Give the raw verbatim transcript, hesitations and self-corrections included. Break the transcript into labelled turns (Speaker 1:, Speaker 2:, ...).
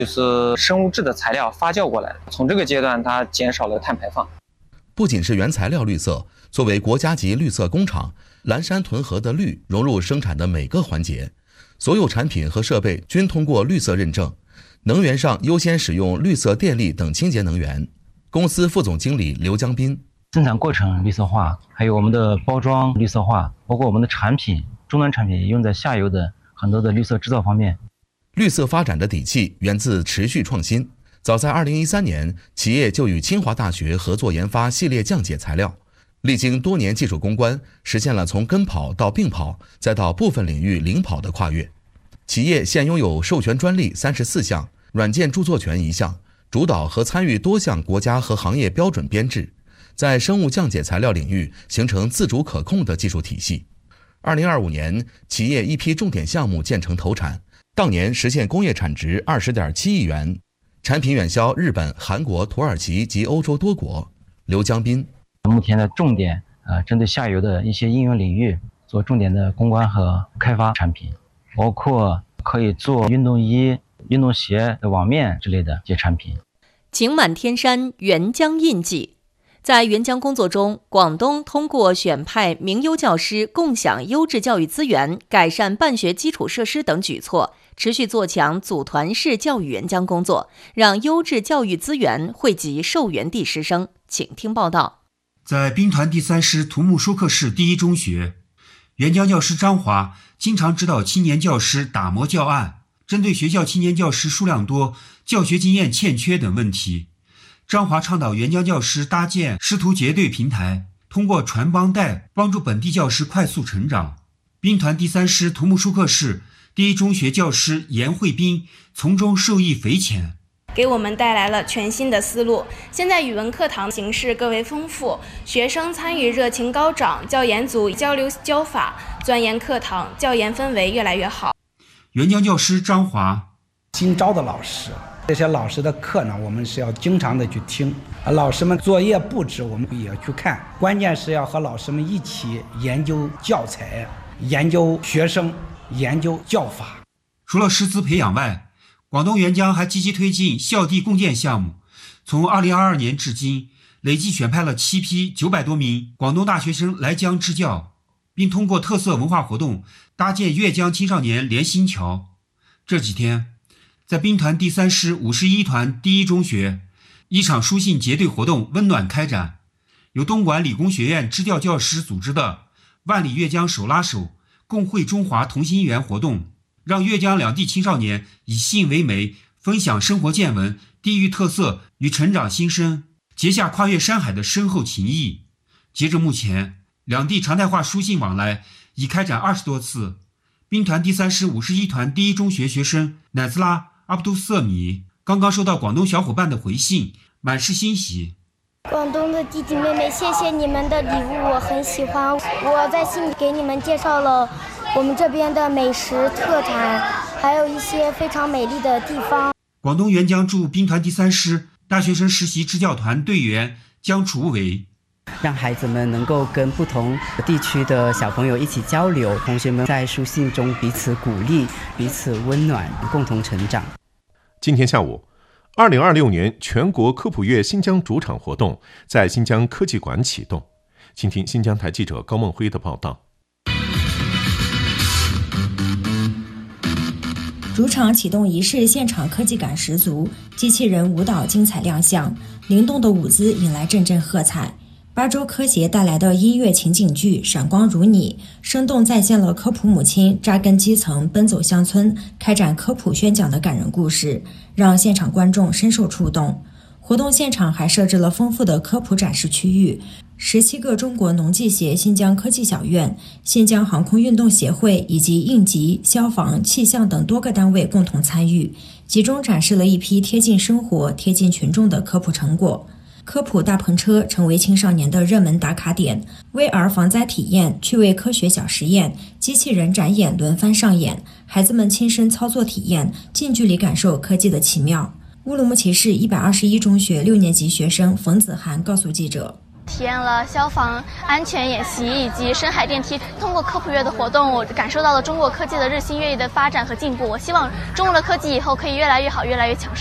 Speaker 1: 就是生物质的材料发酵过来的，从这个阶段它减少了碳排放。
Speaker 2: 不仅是原材料绿色，作为国家级绿色工厂，蓝山屯河的绿融入生产的每个环节，所有产品和设备均通过绿色认证。能源上优先使用绿色电力等清洁能源。公司副总经理刘江斌：
Speaker 3: 生产过程绿色化，还有我们的包装绿色化，包括我们的产品终端产品也用在下游的很多的绿色制造方面。
Speaker 2: 绿色发展的底气源自持续创新。早在二零一三年，企业就与清华大学合作研发系列降解材料，历经多年技术攻关，实现了从跟跑到并跑，再到部分领域领跑的跨越。企业现拥有授权专利三十四项，软件著作权一项，主导和参与多项国家和行业标准编制，在生物降解材料领域形成自主可控的技术体系。二零二五年，企业一批重点项目建成投产，当年实现工业产值二十点七亿元，产品远销日本、韩国、土耳其及欧洲多国。刘江斌：
Speaker 3: 目前的重点呃，针对下游的一些应用领域做重点的攻关和开发产品，包括可以做运动衣、运动鞋的网面之类的一些产品。
Speaker 4: 晴满天山，沅江印记。在沅江工作中，广东通过选派名优教师，共享优质教育资源，改善办学基础设施等举措，持续做强组团式教育沅江工作，让优质教育资源惠及受援地师生。请听报道。
Speaker 5: 在兵团第三师土木舒克市第一中学，沅江教师张华经常指导青年教师打磨教案，针对学校青年教师数量多、教学经验欠缺等问题，张华倡导沅江教师搭建师徒结对平台，通过传帮带帮助本地教师快速成长。兵团第三师土木舒克市第一中学教师严慧斌从中受益匪浅，
Speaker 6: 给我们带来了全新的思路。现在语文课堂形式更为丰富，学生参与热情高涨，教研组交流教法，钻研课堂，教研氛围越来越好。
Speaker 5: 沅江教师张华：
Speaker 7: 新招的老师，这些老师的课呢，我们是要经常的去听，老师们作业布置我们也要去看，关键是要和老师们一起研究教材，研究学生，研究教法。
Speaker 5: 除了师资培养外，广东沅江还积极推进校地共建项目，从二零二二年至今，累计选派了七批九百多名广东大学生来江支教，并通过特色文化活动搭建粤江青少年联心桥。这几天，在兵团第三师五十一团第一中学，一场书信结对活动温暖开展，由东莞理工学院支教教师组织的万里粤江手拉手共绘中华同心圆活动，让粤江两地青少年以信为媒，分享生活见闻、地域特色与成长心声，结下跨越山海的深厚情谊。截至目前，两地常态化书信往来已开展二十多次。兵团第三师五十一团第一中学学生乃兹拉阿卜杜瑟米刚刚收到广东小伙伴的回信，满是欣喜。
Speaker 8: 广东的弟弟妹妹，谢谢你们的礼物，我很喜欢。我在信里给你们介绍了我们这边的美食特产，还有一些非常美丽的地方。
Speaker 5: 广东沅江驻兵团第三师大学生实习支教团队员江楚伟：
Speaker 9: 让孩子们能够跟不同地区的小朋友一起交流，同学们在书信中彼此鼓励，彼此温暖，共同成长。
Speaker 10: 今天下午，二零二六年全国科普月新疆主场活动在新疆科技馆启动。请听新疆台记者高梦辉的报道。
Speaker 11: 主场启动仪式现场科技感十足，机器人舞蹈精彩亮相，灵动的舞姿引来阵阵喝彩。巴州科协带来的音乐情景剧《闪光如你》生动再现了科普母亲扎根基层、奔走乡村、开展科普宣讲的感人故事，让现场观众深受触动。活动现场还设置了丰富的科普展示区域，十七个中国农技协新疆科技小院、新疆航空运动协会以及应急、消防、气象等多个单位共同参与，集中展示了一批贴近生活、贴近群众的科普成果。科普大篷车成为青少年的热门打卡点， V R 防灾体验、趣味科学小实验、机器人展演轮番上演，孩子们亲身操作体验，近距离感受科技的奇妙。乌鲁木齐市一百二十一中学六年级学生冯子涵告诉记者：
Speaker 12: 体验了消防安全演习以及深海电梯。通过科普月的活动，我感受到了中国科技的日新月异的发展和进步。我希望中国的科技以后可以越来越好，越来越强盛。